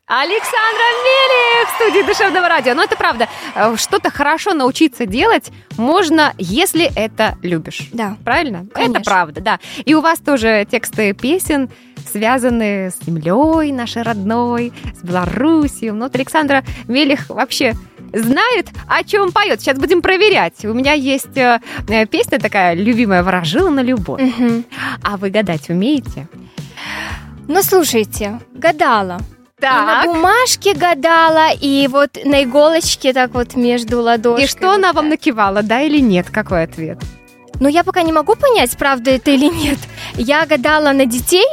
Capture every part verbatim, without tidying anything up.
Александра Мелих в студии Душевного радио. Но это правда, что-то хорошо научиться делать можно, если это любишь. Да. Правильно? Конечно. Это правда, да. И у вас тоже тексты песен связаны с землей нашей родной, с Белоруссией. Ну вот Александра Мелих вообще знает, о чем поет. Сейчас будем проверять. У меня есть э, песня такая любимая «Ворожила на любовь». Угу. А вы гадать умеете? Ну, слушайте, гадала. Так. И на бумажке гадала, и вот на иголочке так вот между ладошками. И что она вам накивала, да или нет? Какой ответ? Ну, я пока не могу понять, правда это или нет. Я гадала на детей.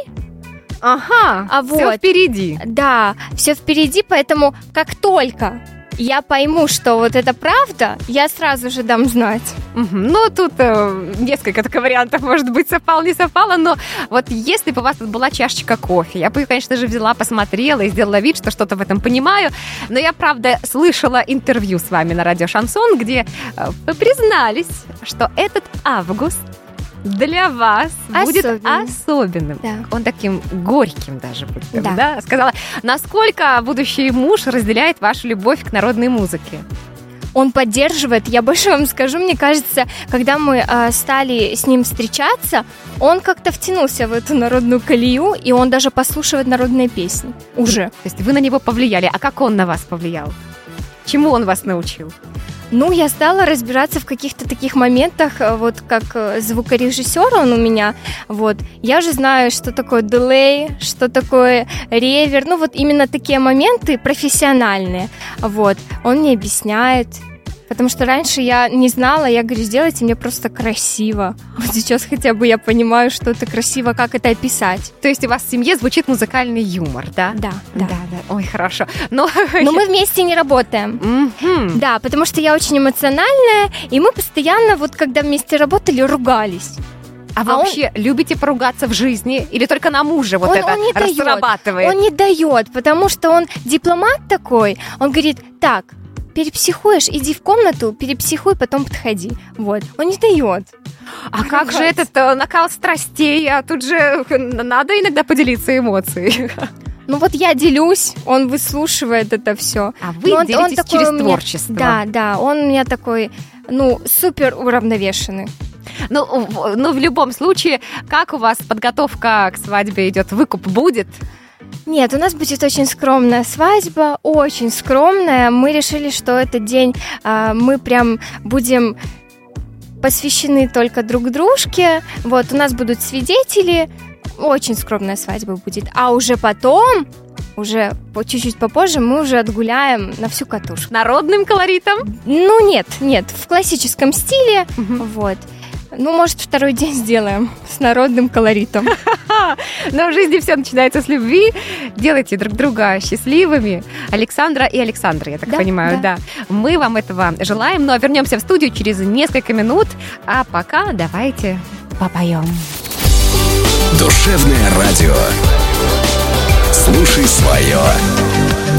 Ага, а все вот, впереди. Да, все впереди, поэтому как только я пойму, что вот это правда, я сразу же дам знать. Угу. Ну, тут э, несколько так вариантов, может быть, совпало, не совпало, но вот если бы у вас тут была чашечка кофе, я бы ее, конечно же, взяла, посмотрела и сделала вид, что что-то в этом понимаю, но я, правда, слышала интервью с вами на радио «Шансон», где э, вы признались, что этот август для вас будет Особенным. особенным. Да. Он таким горьким даже будет. Да. Да? Сказала, насколько будущий муж разделяет вашу любовь к народной музыке? Он поддерживает. Я больше вам скажу, мне кажется, когда мы э, стали с ним встречаться, он как-то втянулся в эту народную колею, и он даже послушивает народные песни. Уже. То есть вы на него повлияли. А как он на вас повлиял? Чему он вас научил? Ну, я стала разбираться в каких-то таких моментах, вот как звукорежиссер он у меня, вот. Я же знаю, что такое дилей, что такое ревер, ну, вот именно такие моменты профессиональные, вот. Он мне объясняет, потому что раньше я не знала, я говорю, сделайте мне просто красиво. Вот сейчас хотя бы я понимаю, что это красиво, как это описать. То есть у вас в семье звучит музыкальный юмор, да? Да, да. Да, да. Ой, хорошо. Но, Но мы вместе не работаем. Mm-hmm. Да, потому что я очень эмоциональная, и мы постоянно, вот когда вместе работали, ругались. А вы А вообще он... любите поругаться в жизни? Или только на муже вот он, это он не разрабатывает? Дает. Он не дает, потому что он дипломат такой. Он говорит, так, перепсихуешь, иди в комнату, перепсихуй, потом подходи. Вот. Он не дает. А как же этот э, накал страстей? А тут же надо иногда поделиться эмоцией. Ну вот я делюсь, он выслушивает это все. А вы он, делитесь он через меня, творчество. Да, да, он у меня такой, ну, супер уравновешенный. Ну, ну, в любом случае, как у вас подготовка к свадьбе идет? Выкуп будет? Нет, у нас будет очень скромная свадьба, очень скромная. Мы решили, что этот день э, мы прям будем посвящены только друг дружке. Вот, у нас будут свидетели. Очень скромная свадьба будет. А уже потом, уже по, чуть-чуть попозже, мы уже отгуляем на всю катушку. Народным колоритом? Ну, нет, нет, в классическом стиле. Угу. Вот. Ну, может, второй день сделаем с народным колоритом. Но в жизни все начинается с любви. Делайте друг друга счастливыми. Александра и Александра, я так да, понимаю, да. да. Мы вам этого желаем. Ну, а вернемся в студию через несколько минут. А пока давайте попоем. Душевное радио. Слушай свое.